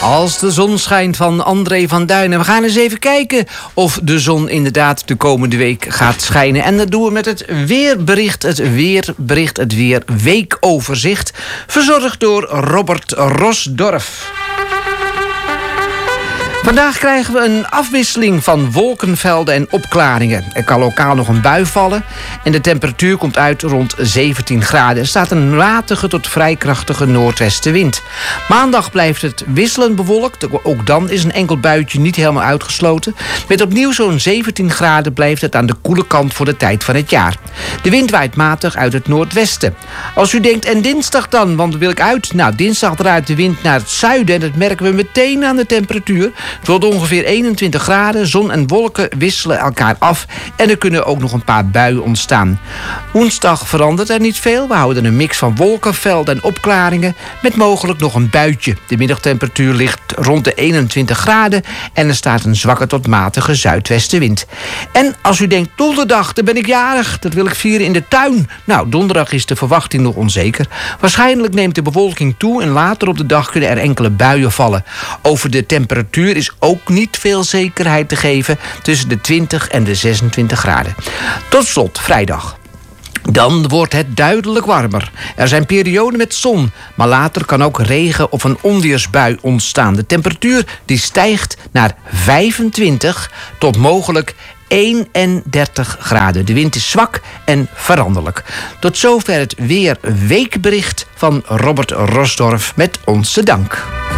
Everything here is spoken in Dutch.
Als de zon schijnt van André van Duin. En we gaan eens even kijken of de zon inderdaad de komende week gaat schijnen. En dat doen we met het weerbericht, het weekoverzicht. Verzorgd door Robert Rosdorf. Vandaag krijgen we een afwisseling van wolkenvelden en opklaringen. Er kan lokaal nog een bui vallen en de temperatuur komt uit rond 17 graden. Er staat een matige tot vrij krachtige noordwestenwind. Maandag blijft het wisselend bewolkt. Ook dan is een enkel buitje niet helemaal uitgesloten. Met opnieuw zo'n 17 graden blijft het aan de koele kant voor de tijd van het jaar. De wind waait matig uit het noordwesten. Als u denkt, en dinsdag dan, want wil ik uit? Nou, dinsdag draait de wind naar het zuiden en dat merken we meteen aan de temperatuur. Het wordt ongeveer 21 graden, zon en wolken wisselen elkaar af en er kunnen ook nog een paar buien ontstaan. Woensdag verandert er niet veel. We houden een mix van wolkenvelden en opklaringen met mogelijk nog een buitje. De middagtemperatuur ligt rond de 21 graden en er staat een zwakke tot matige zuidwestenwind. En als u denkt, donderdag, dan ben ik jarig, dat wil ik vieren in de tuin. Nou, donderdag is de verwachting nog onzeker. Waarschijnlijk neemt de bewolking toe en later op de dag kunnen er enkele buien vallen. Over de temperatuur is ook niet veel zekerheid te geven, tussen de 20 en de 26 graden. Tot slot, vrijdag. Dan wordt het duidelijk warmer. Er zijn perioden met zon, maar later kan ook regen of een onweersbui ontstaan. De temperatuur die stijgt naar 25 tot mogelijk 31 graden. De wind is zwak en veranderlijk. Tot zover het weerbericht van Robert Rosdorf met onze dank.